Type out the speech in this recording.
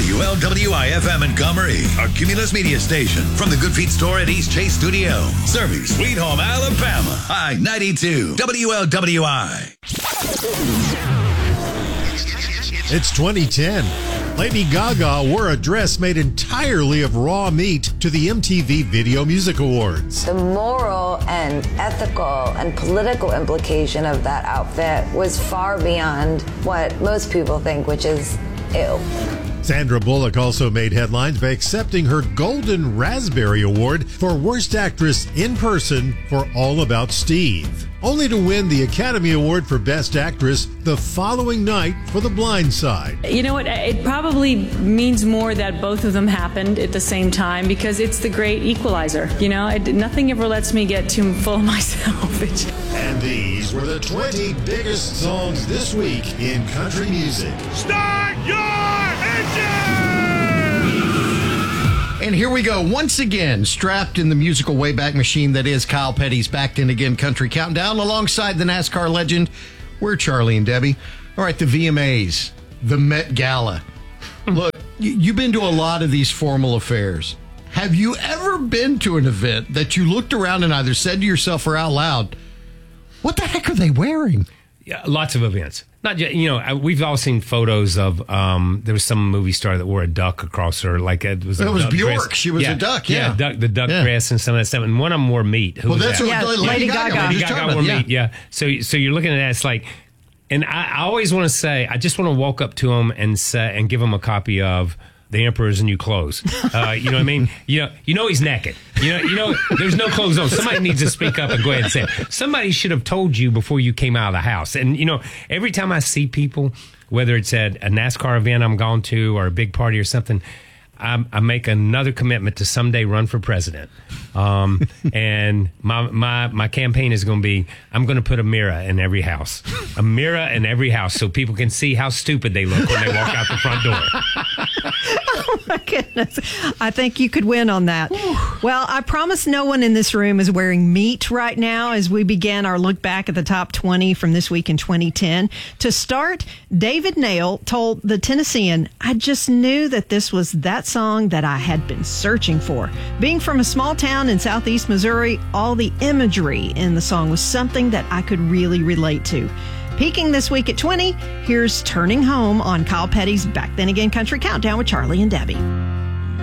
WLWI-FM Montgomery, our Cumulus media station. From the Good Feet store at East Chase Studio. Serving Sweet Home, Alabama. I-92, WLWI. It's 2010. Lady Gaga wore a dress made entirely of raw meat to the MTV Video Music Awards. The moral and ethical and political implication of that outfit was far beyond what most people think, which is ew. Sandra Bullock also made headlines by accepting her Golden Raspberry Award for Worst Actress in Person for All About Steve, only to win the Academy Award for Best Actress the following night for The Blind Side. You know what? It probably means more that both of them happened at the same time because it's the great equalizer. You know, nothing ever lets me get too full of myself. And these were the 20 biggest songs this week in country music. Start your engine! And here we go, once again, strapped in the musical Wayback Machine that is Kyle Petty's Back Then Again Country Countdown, alongside the NASCAR legend. We're Charlie and Debbie. All right, the VMAs, the Met Gala. Look, you've been to a lot of these formal affairs. Have you ever been to an event that you looked around and either said to yourself or out loud, what the heck are they wearing? Yeah, lots of events. Not just, we've all seen photos of, there was some movie star that wore a duck across her, like it was Bjork. Dress. She was a duck, the duck dress and some of that stuff. And one of them wore meat. Who was that's that? what Lady Gaga. Lady Gaga wore meat, yeah. So you're looking at that, it's like, and I always want to say, I just want to walk up to them and say, and give them a copy of The Emperor's New Clothes. You know what I mean? You know he's naked. You know, there's no clothes on. Somebody needs to speak up and go ahead and say it. Somebody should have told you before you came out of the house. And, every time I see people, whether it's at a NASCAR event I'm gone to or a big party or something, I make another commitment to someday run for president. And my campaign is going to be, I'm going to put a mirror in every house. A mirror in every house so people can see how stupid they look when they walk out the front door. Oh, my goodness. I think you could win on that. Well, I promise no one in this room is wearing meat right now as we begin our look back at the top 20 from this week in 2010. To start, David Nail told the Tennessean, I just knew that this was that song that I had been searching for. Being from a small town in southeast Missouri, all the imagery in the song was something that I could really relate to. Peaking this week at 20, here's Turning Home on Kyle Petty's Back Then Again Country Countdown with Charlie and Debbie.